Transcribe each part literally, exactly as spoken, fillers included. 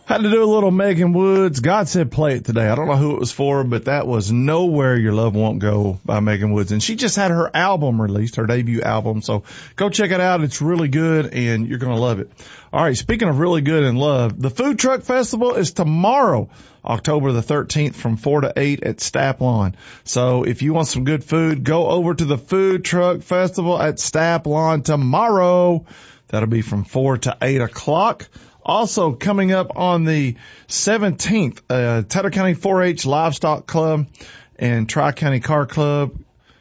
Had to do a little Megan Woods. God said play it today. I don't know who it was for, but that was Nowhere Your Love Won't Go by Megan Woods. And she just had her album released, her debut album. So go check it out. It's really good and you're going to love it. All right. Speaking of really good and love, the Food Truck Festival is tomorrow, October the thirteenth from four to eight at Stapp Lawn. So if you want some good food, go over to the Food Truck Festival at Stapp Lawn tomorrow. That'll be from four to eight o'clock. Also coming up on the seventeenth, uh, Taylor County four H Livestock Club and Tri-County Car Club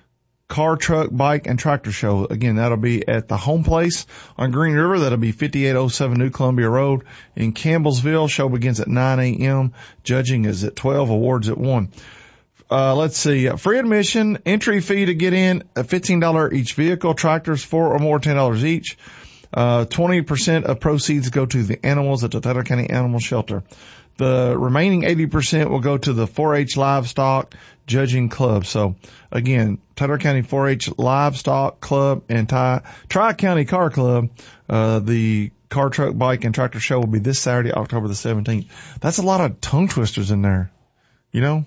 Car, Truck, Bike, and Tractor Show. Again, that'll be at the Home Place on Green River. That'll be fifty-eight oh seven New Columbia Road in Campbellsville. Show begins at nine a.m. Judging is at twelve. Awards at one. Uh, let's see. Free admission, entry fee to get in, fifteen dollars each vehicle. Tractors, four or more, ten dollars each. Uh, twenty percent of proceeds go to the animals at the Taylor County Animal Shelter. The remaining eighty percent will go to the four H Livestock Judging Club. So again, Taylor County four H Livestock Club and Tri-County Car Club, uh, the Car, Truck, Bike, and Tractor Show will be this Saturday, October the seventeenth. That's a lot of tongue twisters in there. You know?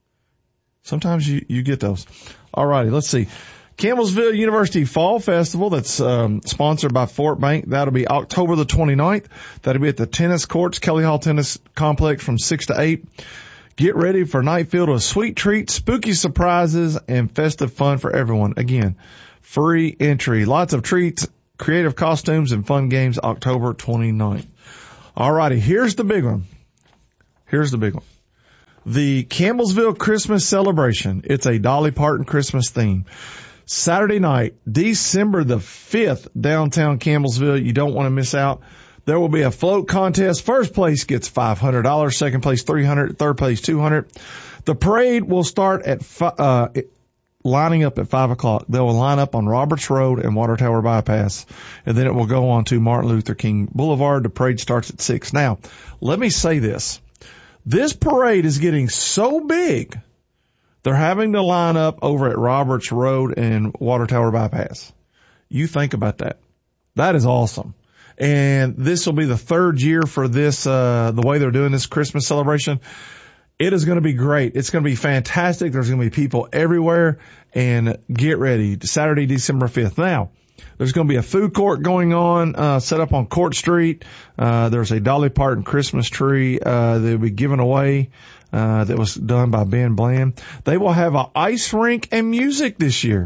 Sometimes you, you get those. Alrighty, let's see. Campbellsville University Fall Festival, that's um, sponsored by Fort Bank. That'll be October the twenty-ninth. That'll be at the tennis courts, Kelly Hall Tennis Complex from six to eight. Get ready for a night filled with sweet treats, spooky surprises, and festive fun for everyone. Again, free entry. Lots of treats, creative costumes, and fun games October twenty-ninth. Alrighty, here's the big one. Here's the big one. The Campbellsville Christmas Celebration. It's a Dolly Parton Christmas theme. Saturday night, December the fifth, downtown Campbellsville. You don't want to miss out. There will be a float contest. First place gets five hundred dollars. Second place, three hundred dollars. Third place, two hundred dollars. The parade will start at, uh, lining up at five o'clock. They will line up on Roberts Road and Water Tower Bypass. And then it will go on to Martin Luther King Boulevard. The parade starts at six. Now, let me say this. This parade is getting so big, they're having to line up over at Roberts Road and Water Tower Bypass. You think about that. That is awesome. And this will be the third year for this, uh, the way they're doing this Christmas celebration. It is going to be great. It's going to be fantastic. There's going to be people everywhere, and get ready. Saturday, December fifth. Now, there's going to be a food court going on, uh, set up on Court Street. Uh, there's a Dolly Parton Christmas tree, uh, that will be given away, uh, that was done by Ben Bland. They will have an ice rink and music this year.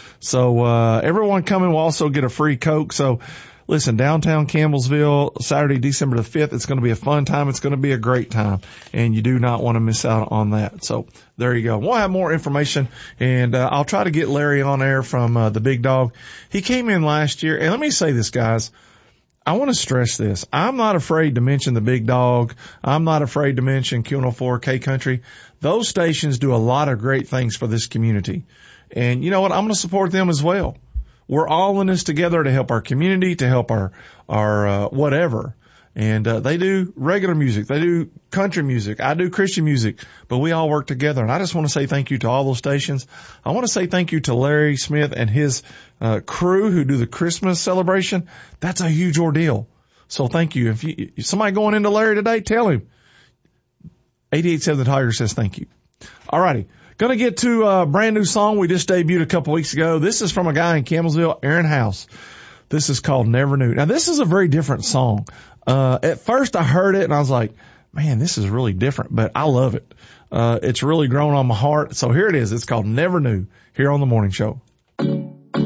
So, uh, everyone coming will also get a free Coke. So, listen, downtown Campbellsville, Saturday, December the fifth, it's going to be a fun time. It's going to be a great time, and you do not want to miss out on that. So there you go. We'll have more information, and uh, I'll try to get Larry on air from uh, the Big Dog. He came in last year, and let me say this, guys. I want to stress this. I'm not afraid to mention the Big Dog. I'm not afraid to mention Q one oh four K Country. Those stations do a lot of great things for this community. And you know what? I'm going to support them as well. We're all in this together to help our community, to help our, our, uh, whatever. And, uh, they do regular music. They do country music. I do Christian music, but we all work together. And I just want to say thank you to all those stations. I want to say thank you to Larry Smith and his, uh, crew who do the Christmas celebration. That's a huge ordeal. So thank you. If you, if somebody going into Larry today, tell him. eight eight seven The Tiger says thank you. All righty. Going to get to a brand new song we just debuted a couple weeks ago. This is from a guy in Campbellsville, Aaron House. This is called Never Knew. Now, this is a very different song. Uh, at first I heard it and I was like, man, this is really different, but I love it. Uh, it's really grown on my heart. So here it is. It's called Never Knew here on The Morning Show.